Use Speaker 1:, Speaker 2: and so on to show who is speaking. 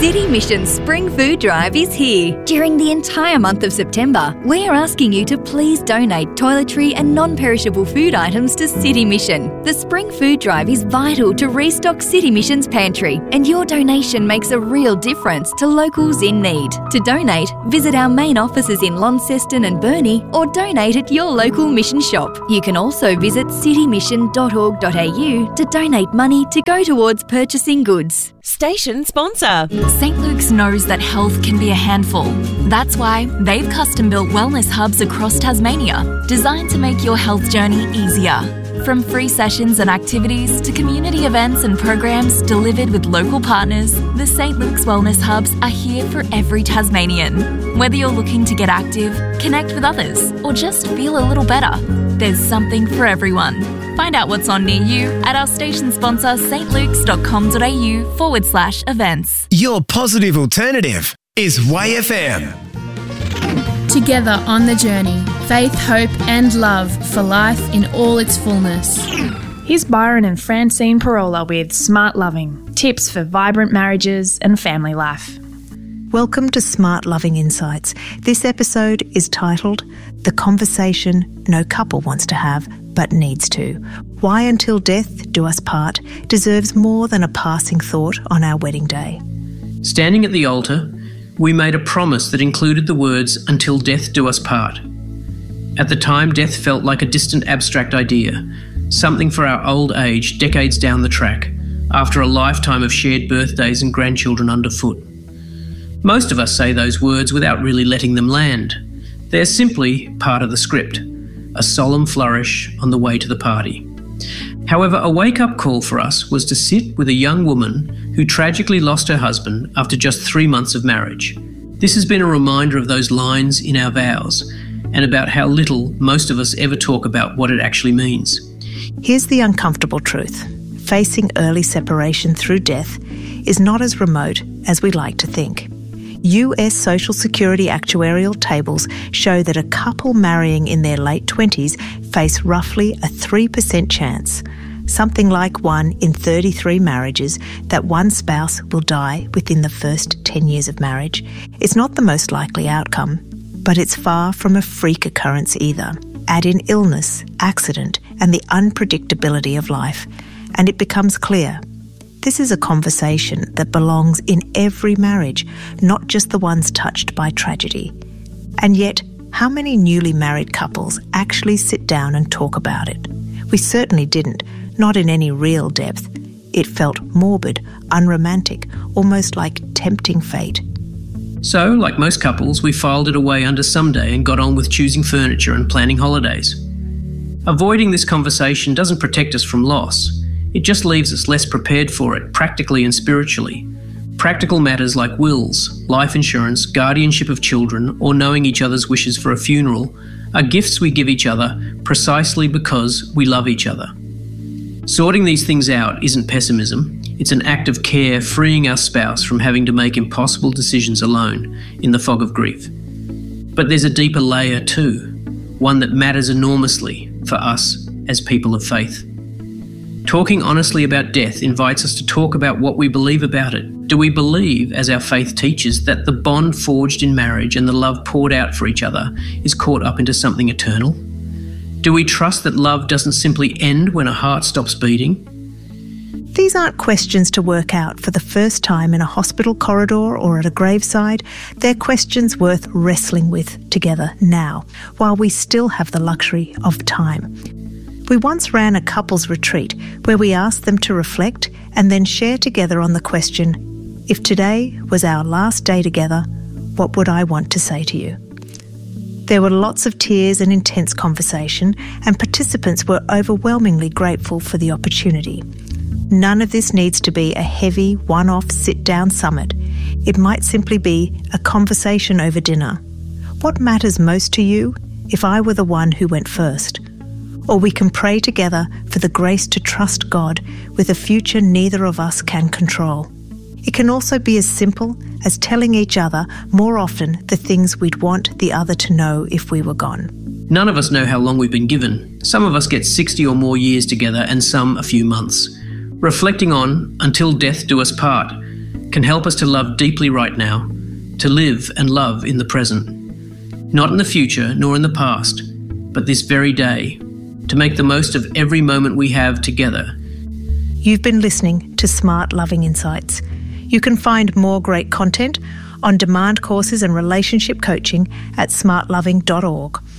Speaker 1: City Mission Spring Food Drive is here. During the entire month of September, we are asking you to please donate toiletry and non-perishable food items to City Mission. The Spring Food Drive is vital to restock City Mission's pantry, and your donation makes a real difference to locals in need. To donate, visit our main offices in Launceston and Burnie or donate at your local mission shop. You can also visit citymission.org.au to donate money to go towards purchasing goods.
Speaker 2: Station sponsor.
Speaker 3: St. Luke's knows that health can be a handful. That's why they've custom-built wellness hubs across Tasmania, designed to make your health journey easier. From free sessions and activities to community events and programs delivered with local partners, the St. Luke's Wellness Hubs are here for every Tasmanian. Whether you're looking to get active, connect with others, or just feel a little better, there's something for everyone. Find out what's on near you at our station sponsor stlukes.com.au/events.
Speaker 4: Your positive alternative is WayFM.
Speaker 5: Together on the journey, faith, hope and love for life in all its fullness.
Speaker 6: Here's Byron and Francine Parola with Smart Loving, tips for vibrant marriages and family life.
Speaker 7: Welcome to Smart Loving Insights. This episode is titled The Conversation No Couple Wants to Have But Needs to. Why Until Death Do Us Part deserves more than a passing thought on our wedding day.
Speaker 8: Standing at the altar, we made a promise that included the words, "Until death do us part." At the time, death felt like a distant abstract idea, something for our old age decades down the track, after a lifetime of shared birthdays and grandchildren underfoot. Most of us say those words without really letting them land. They're simply part of the script, a solemn flourish on the way to the party. However, a wake-up call for us was to sit with a young woman who tragically lost her husband after just 3 months of marriage. This has been a reminder of those lines in our vows and about how little most of us ever talk about what it actually means.
Speaker 7: Here's the uncomfortable truth. Facing early separation through death is not as remote as we'd like to think. US Social Security actuarial tables show that a couple marrying in their late 20s face roughly a 3% chance, something like 1 in 33 marriages, that one spouse will die within the first 10 years of marriage. It's not the most likely outcome, but it's far from a freak occurrence either. Add in illness, accident, and the unpredictability of life, and it becomes clear. This is a conversation that belongs in every marriage, not just the ones touched by tragedy. And yet, how many newly married couples actually sit down and talk about it? We certainly didn't, not in any real depth. It felt morbid, unromantic, almost like tempting fate.
Speaker 8: So, like most couples, we filed it away under someday and got on with choosing furniture and planning holidays. Avoiding this conversation doesn't protect us from loss. It just leaves us less prepared for it, practically and spiritually. Practical matters like wills, life insurance, guardianship of children, or knowing each other's wishes for a funeral are gifts we give each other precisely because we love each other. Sorting these things out isn't pessimism. It's an act of care, freeing our spouse from having to make impossible decisions alone in the fog of grief. But there's a deeper layer too, one that matters enormously for us as people of faith. Talking honestly about death invites us to talk about what we believe about it. Do we believe, as our faith teaches, that the bond forged in marriage and the love poured out for each other is caught up into something eternal? Do we trust that love doesn't simply end when a heart stops beating?
Speaker 7: These aren't questions to work out for the first time in a hospital corridor or at a graveside. They're questions worth wrestling with together now, while we still have the luxury of time. We once ran a couples retreat where we asked them to reflect and then share together on the question, if today was our last day together, what would I want to say to you? There were lots of tears and intense conversation, and participants were overwhelmingly grateful for the opportunity. None of this needs to be a heavy, one-off sit-down summit. It might simply be a conversation over dinner. What matters most to you if I were the one who went first? Or we can pray together for the grace to trust God with a future neither of us can control. It can also be as simple as telling each other more often the things we'd want the other to know if we were gone.
Speaker 8: None of us know how long we've been given. Some of us get 60 or more years together and some a few months. Reflecting on Until Death Do Us Part can help us to love deeply right now, to live and love in the present. Not in the future nor in the past, but this very day, to make the most of every moment we have together.
Speaker 7: You've been listening to Smart Loving Insights. You can find more great content, on-demand courses and relationship coaching at smartloving.org.